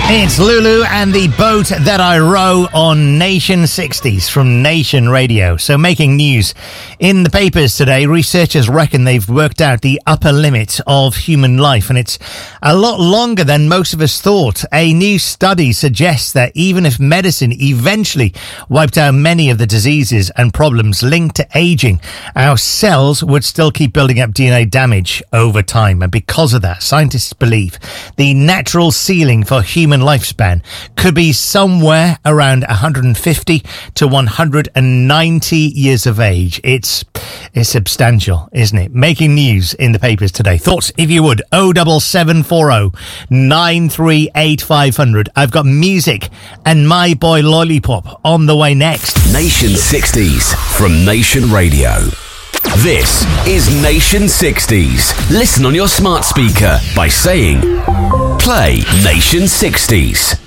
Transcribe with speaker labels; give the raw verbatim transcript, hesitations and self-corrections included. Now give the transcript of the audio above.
Speaker 1: It's Lulu and the Boat That I Row on Nation sixties from Nation Radio. So making news in the papers today, researchers reckon they've worked out the upper limit of human life, and it's a lot longer than most of us thought. A new study suggests that even if medicine eventually wiped out many of the diseases and problems linked to aging, our cells would still keep building up D N A damage over time. And because of that, scientists believe the natural ceiling for human lifespan could be somewhere around one hundred fifty to one hundred ninety years of age. It's it's substantial, isn't it? Making news in the papers today. Thoughts, if you would, oh seven seven four oh nine three eight five hundred. I've got music and My Boy Lollipop on the way next.
Speaker 2: Nation sixties from Nation Radio. This is Nation sixties. Listen on your smart speaker by saying, play Nation sixties.